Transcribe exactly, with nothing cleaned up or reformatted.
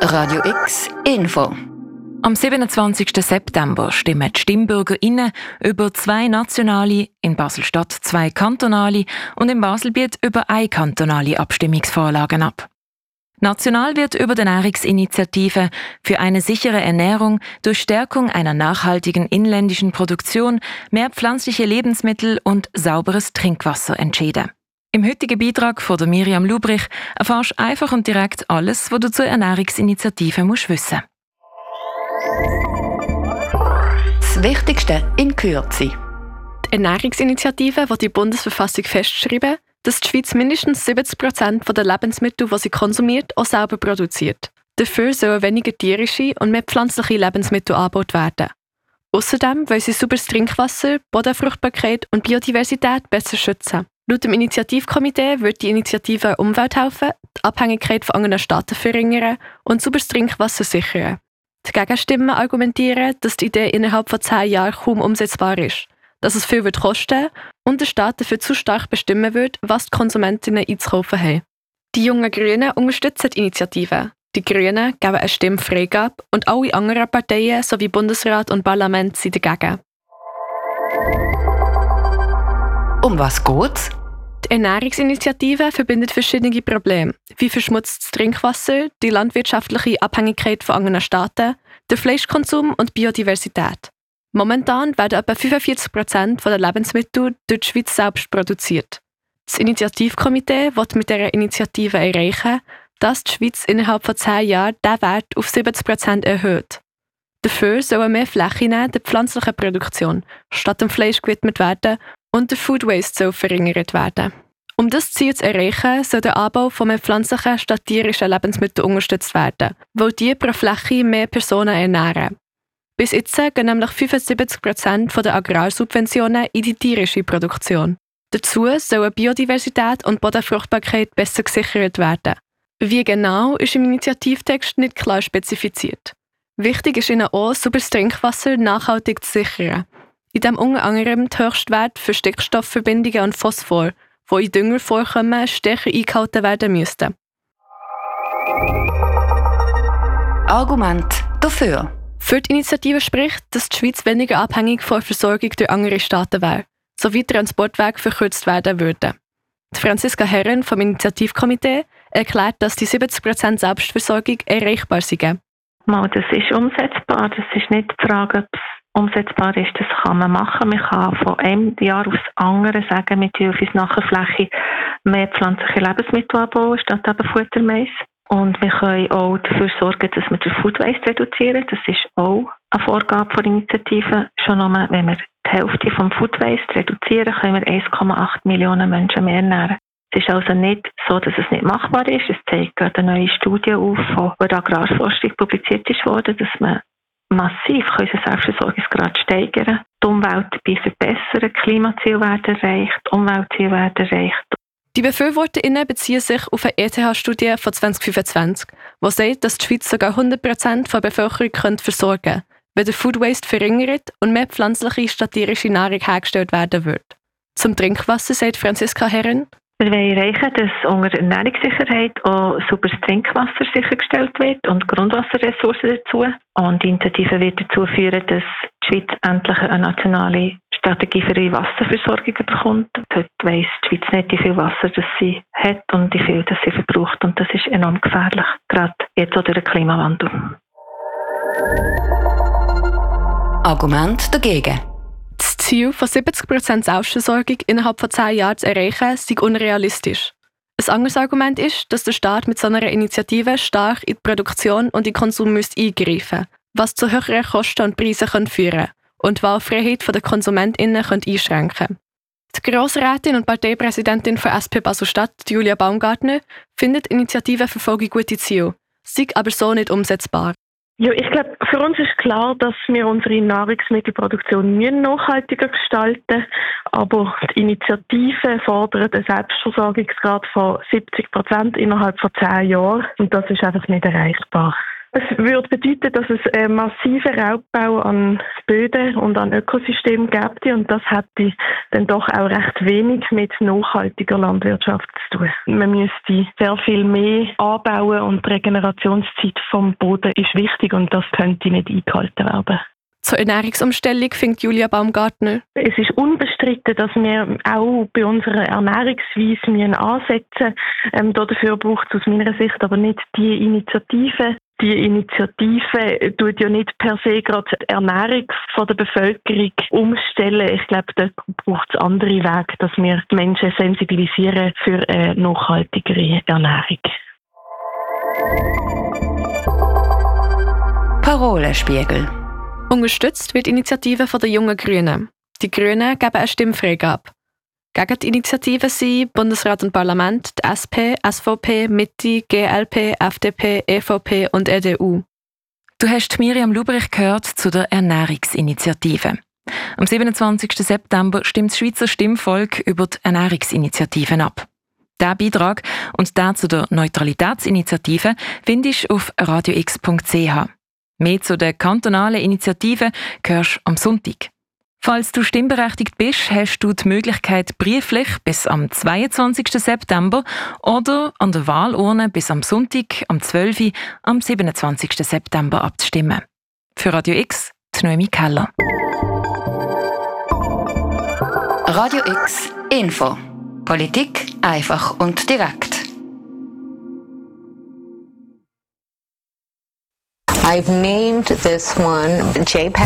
Radio X Info. Am siebenundzwanzigsten September stimmen die StimmbürgerInnen über zwei nationale, in Basel-Stadt zwei kantonale und in Baselbiet über eine kantonale Abstimmungsvorlagen ab. National wird über die Ernährungsinitiative für eine sichere Ernährung durch Stärkung einer nachhaltigen inländischen Produktion, mehr pflanzliche Lebensmittel und sauberes Trinkwasser entschieden. Im heutigen Beitrag von der Miriam Lubrich erfährst du einfach und direkt alles, was du zur Ernährungsinitiative musst wissen. Das Wichtigste in Kürze. Die Ernährungsinitiative will die Bundesverfassung festschreiben, dass die Schweiz mindestens siebzig Prozent der Lebensmittel, die sie konsumiert, auch selber produziert. Dafür sollen weniger tierische und mehr pflanzliche Lebensmittel angeboten werden. Außerdem wollen sie sauberes Trinkwasser, Bodenfruchtbarkeit und Biodiversität besser schützen. Laut dem Initiativkomitee wird die Initiative Umwelt helfen, die Abhängigkeit von anderen Staaten verringern und sauberes Trinkwasser sichern. Die Gegenstimmen argumentieren, dass die Idee innerhalb von zehn Jahren kaum umsetzbar ist, dass es viel wird kosten und der Staat dafür zu stark bestimmen wird, was die Konsumentinnen einzukaufen haben. Die jungen Grünen unterstützen die Initiative. Die Grünen geben eine Stimmfreigabe und alle anderen Parteien sowie Bundesrat und Parlament sind dagegen. Um was geht's? Die Ernährungsinitiative verbindet verschiedene Probleme, wie verschmutztes Trinkwasser, die landwirtschaftliche Abhängigkeit von anderen Staaten, der Fleischkonsum und Biodiversität. Momentan werden etwa fünfundvierzig Prozent der Lebensmittel durch die Schweiz selbst produziert. Das Initiativkomitee will mit dieser Initiative erreichen, dass die Schweiz innerhalb von zehn Jahren diesen Wert auf siebzig Prozent erhöht. Dafür sollen mehr Flächen der pflanzlichen Produktion statt dem Fleisch gewidmet werden und der Food Waste soll verringert werden. Um das Ziel zu erreichen, soll der Anbau von mehr pflanzlichen statt tierischen Lebensmitteln unterstützt werden, weil die pro Fläche mehr Personen ernähren. Bis jetzt gehen nämlich fünfundsiebzig Prozent der Agrarsubventionen in die tierische Produktion. Dazu sollen Biodiversität und Bodenfruchtbarkeit besser gesichert werden. Wie genau, ist im Initiativtext nicht klar spezifiziert. Wichtig ist ihnen auch, sauberes Trinkwasser nachhaltig zu sichern, indem unter anderem die Höchstwerte für Stickstoffverbindungen und Phosphor, die in Dünger vorkommen, stärker eingehalten werden müssten. Argument dafür. Für die Initiative spricht, dass die Schweiz weniger abhängig von der Versorgung durch andere Staaten wäre, sowie Transportwege verkürzt werden würden. Die Franziska Herren vom Initiativkomitee erklärt, dass die siebzig Prozent Selbstversorgung erreichbar seien. Mal, das ist umsetzbar. Das ist nicht die Frage, ob es umsetzbar ist. Das kann man machen. Man kann von einem Jahr aufs andere sagen, mit Hilfe nachher Fläche mehr pflanzliche Lebensmittel anbauen, statt eben Futtermais. Und wir können auch dafür sorgen, dass wir den Food Waste reduzieren. Das ist auch eine Vorgabe der Initiative. Schon nur, wenn wir die Hälfte vom Food Waste reduzieren, können wir eins Komma acht Millionen Menschen mehr ernähren. Es ist also nicht so, dass es nicht machbar ist. Es zeigt gerade eine neue Studie auf, die bei der Agrarforschung publiziert ist worden, dass man massiv unseren Selbstversorgungsgrad steigern, die Umwelt dabei verbessern, Klimaziele werden erreicht, Umweltziele werden erreicht. Die BefürworterInnen beziehen sich auf eine E T H-Studie von zwanzig fünfundzwanzig, die sagt, dass die Schweiz sogar hundert Prozent der Bevölkerung könnte versorgen könnte, wenn der Food Waste verringert und mehr pflanzliche statt tierische Nahrung hergestellt werden würde. Zum Trinkwasser sagt Franziska Herren: Wir wollen erreichen, dass unter Ernährungssicherheit auch sauberes Trinkwasser sichergestellt wird und Grundwasserressourcen dazu. Und die Initiative wird dazu führen, dass die Schweiz endlich eine nationale Strategie für ihre Wasserversorgung bekommt. Heute weiss die Schweiz nicht, wie viel Wasser das sie hat und wie viel das sie verbraucht. Und das ist enorm gefährlich, gerade jetzt auch durch den Klimawandel. Argument dagegen. Das Ziel von siebzig Prozent Selbstversorgung innerhalb von zehn Jahren zu erreichen, sei unrealistisch. Ein anderes Argument ist, dass der Staat mit so einer Initiative stark in die Produktion und den Konsum müsste eingreifen, was zu höheren Kosten und Preisen führen könnte und die Wahlfreiheit der KonsumentInnen einschränken könnte. Die Grossrätin und Parteipräsidentin von S P Basel-Stadt, Julia Baumgartner, findet Initiativenverfolgung gute Ziele, sei aber so nicht umsetzbar. Ja, ich glaube, für uns ist klar, dass wir unsere Nahrungsmittelproduktion nachhaltiger gestalten müssen. Aber die Initiative fordert einen Selbstversorgungsgrad von siebzig Prozent innerhalb von zehn Jahren. Und das ist einfach nicht erreichbar. Es würde bedeuten, dass es einen massiven Raubbau an Böden und an Ökosystemen gäbe und das hätte dann doch auch recht wenig mit nachhaltiger Landwirtschaft zu tun. Man müsste sehr viel mehr anbauen und die Regenerationszeit vom Boden ist wichtig und das könnte nicht eingehalten werden. Zur Ernährungsumstellung findet Julia Baumgartner. Es ist unbestritten, dass wir auch bei unserer Ernährungsweise müssen ansetzen müssen. Ähm, dafür braucht es aus meiner Sicht aber nicht die Initiative. Die Initiative tut ja nicht per se gerade die Ernährung von der Bevölkerung umstellen. Ich glaube, da braucht es andere Wege, dass wir die Menschen sensibilisieren für eine nachhaltigere Ernährung. Parolenspiegel. Unterstützt wird die Initiative von den jungen Grünen. Die Grünen geben eine Stimmfreigabe. Gegen die Initiative sind Bundesrat und Parlament, die S P, S V P, Mitte, G L P, F D P, E V P und E D U. Du hast Miriam Lubrich gehört zu der Ernährungsinitiative. Am siebenundzwanzigsten September stimmt das Schweizer Stimmvolk über die Ernährungsinitiativen ab. Diesen Beitrag und den zu der Neutralitätsinitiative findest du auf radio x punkt c h. Mehr zu den kantonalen Initiativen hörst du am Sonntag. Falls du stimmberechtigt bist, hast du die Möglichkeit, brieflich bis am zweiundzwanzigsten September oder an der Wahlurne bis am Sonntag am zwölften am siebenundzwanzigsten September abzustimmen. Für Radio X, die Noemi Keller. Radio X Info. Politik einfach und direkt. I've named this one J P E G